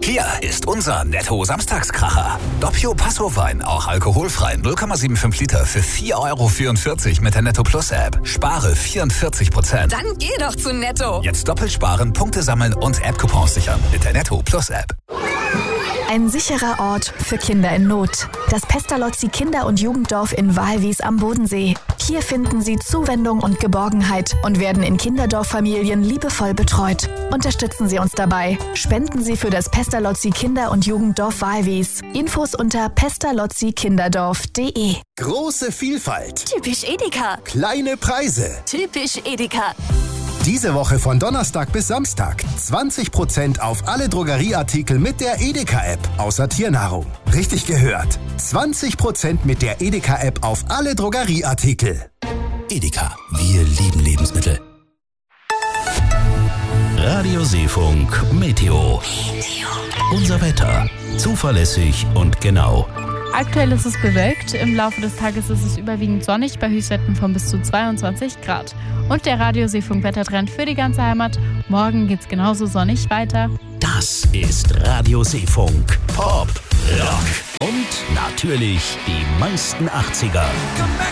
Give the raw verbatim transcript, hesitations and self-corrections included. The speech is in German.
Hier ist unser Netto-Samstagskracher. Doppio Passo-Wein, auch alkoholfrei, null Komma fünfundsiebzig Liter für vier Euro vierundvierzig mit der Netto Plus App. Spare vierundvierzig Prozent. Dann geh doch zu Netto. Jetzt doppelt sparen, Punkte sammeln und App-Coupons sichern mit der Netto Plus App. Ein sicherer Ort für Kinder in Not. Das Pestalozzi Kinder- und Jugenddorf in Walwies am Bodensee. Hier finden Sie Zuwendung und Geborgenheit und werden in Kinderdorffamilien liebevoll betreut. Unterstützen Sie uns dabei. Spenden Sie für das Pestalozzi Kinder- und Jugenddorf Walwies. Infos unter pestalozzi kinderdorf punkt de. Große Vielfalt. Typisch Edeka. Kleine Preise. Typisch Edeka. Diese Woche von Donnerstag bis Samstag zwanzig Prozent auf alle Drogerieartikel mit der Edeka-App, außer Tiernahrung. Richtig gehört. zwanzig Prozent mit der Edeka-App auf alle Drogerieartikel. Edeka, wir lieben Lebensmittel. Radio Seefunk Meteo. Unser Wetter. Zuverlässig und genau. Aktuell ist es bewölkt. Im Laufe des Tages ist es überwiegend sonnig bei Höchstwerten von bis zu zweiundzwanzig Grad. Und der Radio Seefunk Wettertrend für die ganze Heimat. Morgen geht's genauso sonnig weiter. Das ist Radio Seefunk. Pop, Rock und natürlich die meisten achtziger. Come back.